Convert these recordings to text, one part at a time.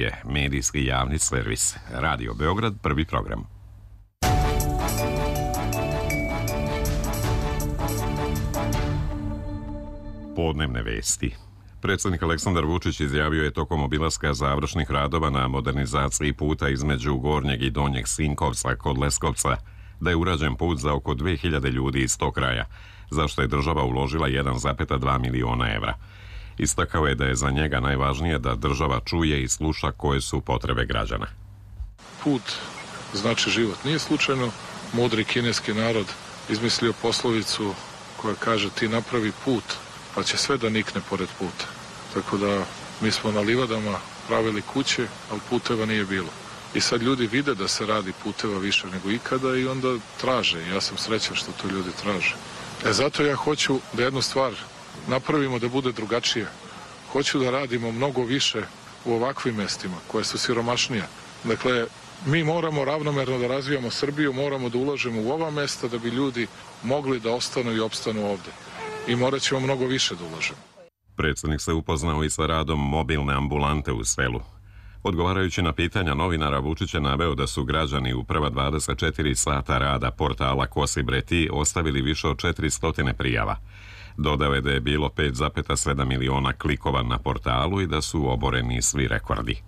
je medijski javni servis. Radio Beograd, prvi program. Podnevne vesti. Predsjednik Aleksandar Vučić izjavio je tokom obilaska završnih radova na modernizaciji puta između Gornjeg i Donjeg Sinkovca kod Leskovca da je urađen put za oko 2000 ljudi iz tog kraja, za što je država uložila 1,2 miliona evra. Istakao je da je za njega najvažnije da država čuje i sluša koje su potrebe građana. Put znači život. Nije slučajno mudri kineski narod izmislio poslovicu koja kaže ti napravi put, pa će sve da nikne pored puta. Tako da mi smo na livadama pravili kuće, ali puteva nije bilo. I sad ljudi vide da se radi puteva više nego ikada i onda traže. Ja sam srećan što to ljudi traže. Zato ja hoću da jednu stvar napravimo da bude drugačije. Hoću da radimo mnogo više u ovakvim mestima koje su siromašnija. Dakle, mi moramo ravnomerno da razvijamo Srbiju, moramo da ulažemo u ova mesta da bi ljudi mogli da ostanu i opstanu ovde. I morat ćemo mnogo više da ulažemo. Predsjednik se upoznao i sa radom mobilne ambulante u selu. Odgovarajući na pitanja novinara, Vučić je naveo da su građani u prva 24 sata rada portala Kosi bre ti ostavili više od 400 prijava. Dodao je da je bilo 5,7 miliona klikova na portalu i da su oboreni svi rekordi.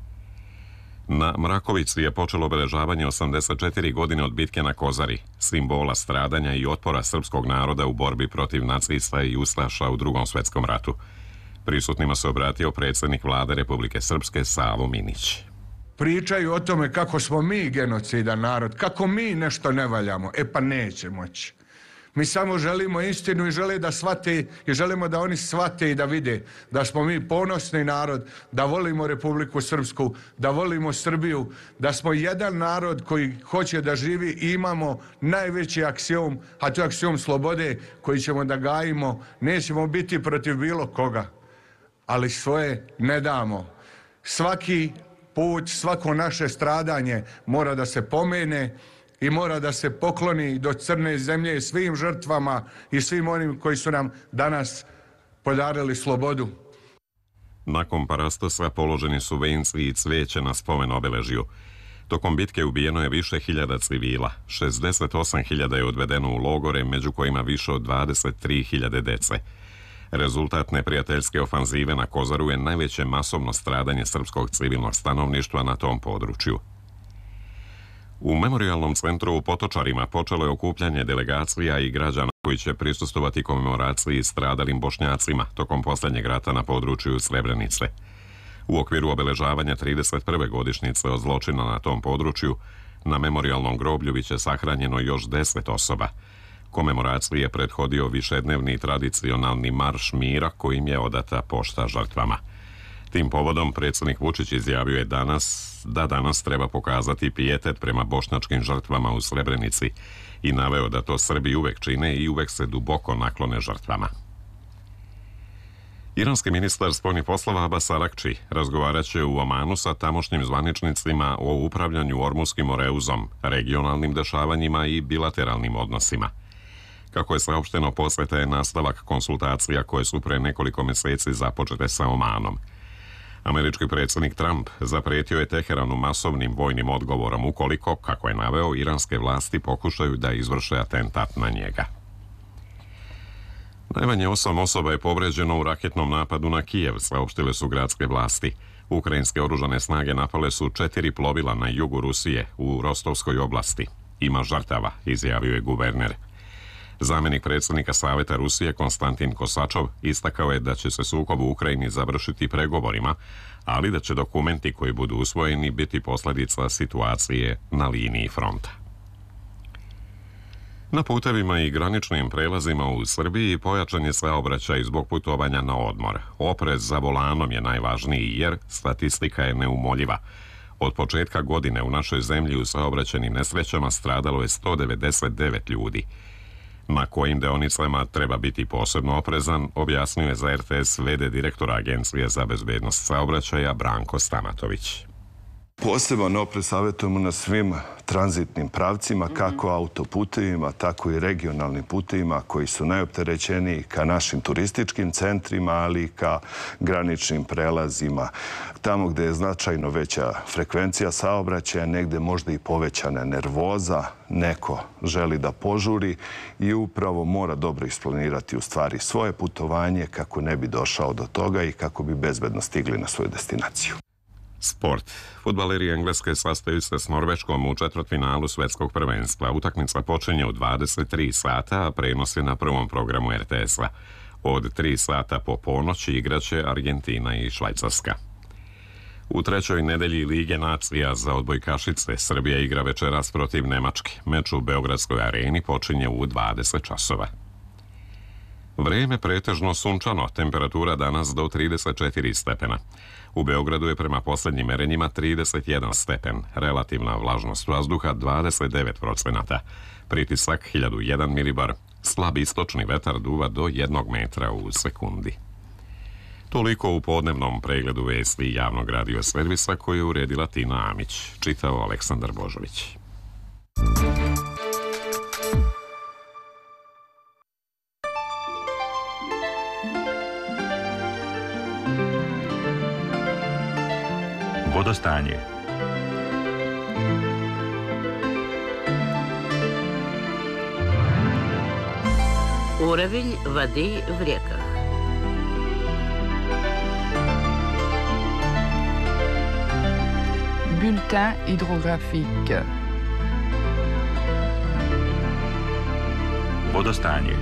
Na Mrakovici je počelo obeležavanje 84 godine od bitke na Kozari, simbola stradanja i otpora srpskog naroda u borbi protiv nacista i ustaša u Drugom svetskom ratu. Prisutnima se obratio predsjednik vlade Republike Srpske Savo Minić. Pričaju o tome kako smo mi genocidan narod, kako mi nešto ne valjamo. Pa neće moći. Mi samo želimo istinu i želimo da oni shvate i da vide da smo mi ponosni narod, da volimo Republiku Srpsku, da volimo Srbiju, da smo jedan narod koji hoće da živi i imamo najveći aksiom, a to je aksiom slobode koji ćemo da gajimo. Nećemo biti protiv bilo koga, ali svoje ne damo. Svaki put, svako naše stradanje mora da se pomene i mora da se pokloni do crne zemlje svim žrtvama i svim onim koji su nam danas podarili slobodu. Nakon parastosa položeni su venci i cvijeće na spomen obeležju. Tokom bitke ubijeno je više hiljada civila, 68.000 je odvedeno u logore, među kojima više od 23.000 dece. Rezultat neprijateljske ofanzive na Kozaru je najveće masovno stradanje srpskog civilnog stanovništva na tom području. U memorialnom centru u Potočarima počelo je okupljanje delegacija i građana koji će prisustvovati komemoraciji stradalim Bošnjacima tokom posljednjeg rata na području Srebrenice. U okviru obeležavanja 31. godišnjice od zločina na tom području, na memorialnom groblju biće sahranjeno još 10 osoba. Komemoraciji je prethodio višednevni tradicionalni marš mira kojim je odata pošta žrtvama. Tim povodom predsjednik Vučić izjavio je da danas treba pokazati pijetet prema bošnjačkim žrtvama u Srebrenici i naveo da to Srbi uvek čine i uvek se duboko naklone žrtvama. Iranski ministar spoljnih poslova Abbas Arakči razgovarat će u Omanu sa tamošnjim zvaničnicima o upravljanju Ormuškim moreuzom, regionalnim dešavanjima i bilateralnim odnosima. Kako je saopšteno, posveta je nastavak konsultacija koje su pre nekoliko mjeseci započete sa Omanom. Američki predsjednik Trump zaprijetio je Teheranu masovnim vojnim odgovorom ukoliko, kako je naveo, iranske vlasti pokušaju da izvrše atentat na njega. Najmanje 8 osoba je povređeno u raketnom napadu na Kijev, saopštile su gradske vlasti. Ukrajinske oružane snage napale su 4 plovila na jugu Rusije u Rostovskoj oblasti. Ima žrtava, izjavio je guverner. Zamjenik predsjednika Saveta Rusije Konstantin Kosačov istakao je da će se sukob u Ukrajini završiti pregovorima, ali da će dokumenti koji budu usvojeni biti posljedica situacije na liniji fronta. Na putevima i graničnim prelazima u Srbiji pojačan je saobraćaj zbog putovanja na odmor. Oprez za volanom je najvažniji jer statistika je neumoljiva. Od početka godine u našoj zemlji u saobraćajnim nesrećama stradalo je 199 ljudi. Na kojim deonicama treba biti posebno oprezan, objasnio je za RTS v.d. direktora Agencije za bezbednost saobraćaja Branko Stamatović. Poseban oprez savjetujemo na svim tranzitnim pravcima, kako autoputevima, tako i regionalnim putevima koji su najopterećeniji ka našim turističkim centrima, ali i ka graničnim prelazima. Tamo gde je značajno veća frekvencija saobraćaja, negde možda i povećana nervoza, neko želi da požuri i upravo mora dobro isplanirati u stvari svoje putovanje kako ne bi došao do toga i kako bi bezbedno stigli na svoju destinaciju. Sport. Fudbaleri Engleske sastaju se s Norveškom u četvrtfinalu svetskog prvenstva. Utakmica počinje u 23 sata, a prenos je na prvom programu RTS-a. Od 3 sata po ponoći igraće Argentina i Švajcarska. U trećoj nedelji Lige nacija za odbojkašice Srbija igra večeras protiv Nemačke. Meč u Beogradskoj areni počinje u 20 časova. Vreme pretežno sunčano, temperatura danas do 34 stepena. U Beogradu je prema posljednjim merenjima 31 stepen, relativna vlažnost vazduha 29%, pritisak 1001 milibar, slab istočni vetar duva do 1 metra u sekundi. Toliko u podnevnom pregledu vesti javnog radio servisa koju je uredila Tina Amić, čitao Aleksandar Božović. Vodostanje. Уровень воды в реках. Bulletin hydrographique. Vodostanje.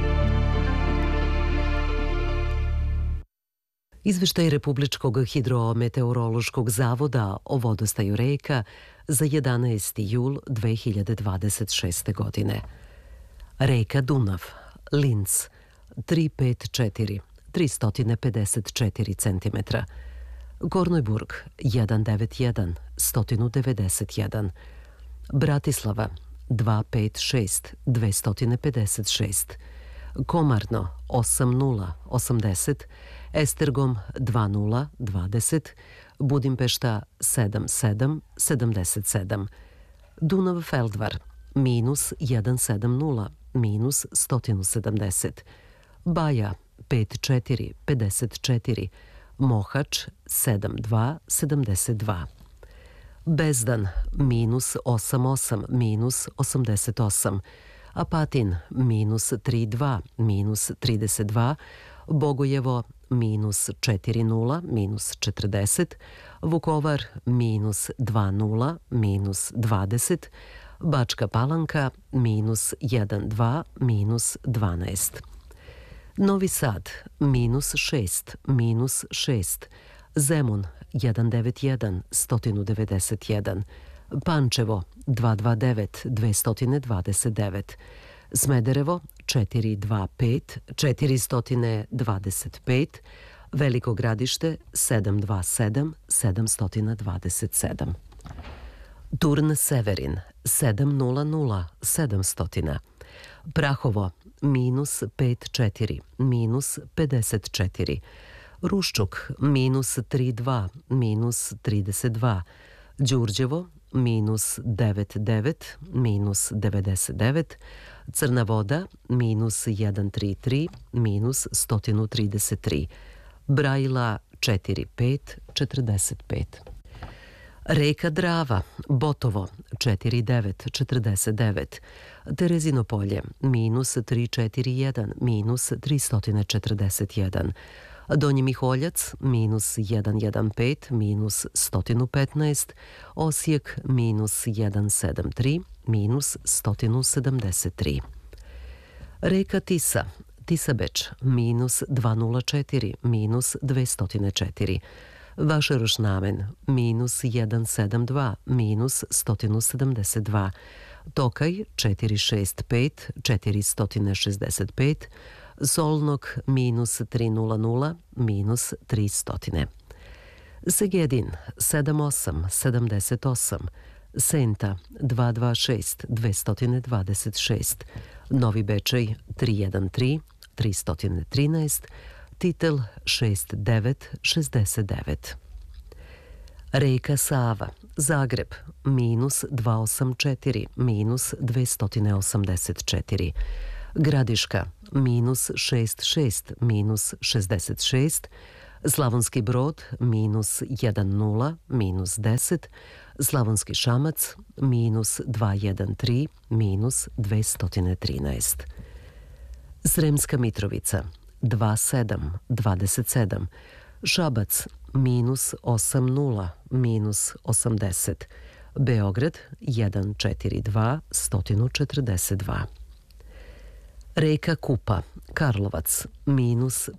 Izveštaj Republičkog hidrometeorološkog zavoda o vodostaju reka za 11. jul 2026. godine. Reka Dunav, Linz, 354, 354 cm. Gornojburg, 191, 191. Bratislava, 256, 256. Komarno, 80, 80. Estergom 20, 20, Budimpešta 77, 77, Dunav Feldvar minus 170, minus 170, Baja 54, 54, Mohač 72, 72, Bezdan minus 88, minus 88, Apatin minus 32, minus 32, Bogojevo minus 40, minus 40, Vukovar minus 20, minus 20, Bačka Palanka minus 12, minus 12. Novi Sad minus 6, minus 6, Zemun 191, 191, Pančevo 229, 229, Smederevo 425, 425, Veliko Gradište 727, 727. Turn Severin 700, 700. Prahovo minus 54, minus 54. Ruščuk minus 32, minus 32. Đurđevo minus 99, minus 99. Crna Voda minus 133, minus 133. Brajila 45, 45. Reka Drava, Botovo 49, 49. Terezinopolje minus 341, minus 341. Donji Miholjac minus 115, minus 115. Osijek minus 173, minus 173. Reka Tisa, Tisabeč minus 204, minus 204. Vašeruš Namen minus 172, minus 172. Tokaj 465, 465. Solnog minus 300, minus 300. Segedin 78, 78. Senta 226, 226. Novi Bečej 313, 313. Titel 69, 69. Reka Sava, Zagreb, minus 284, minus 284. Gradiška, minus 66, minus 66. Slavonski Brod, minus 10, minus 10. Slavonski Šamac, minus 213, minus 213. Sremska Mitrovica, 27, 27. Šabac, minus 80, minus 80. Beograd, 142, 142. Reka Kupa, Karlovac, minus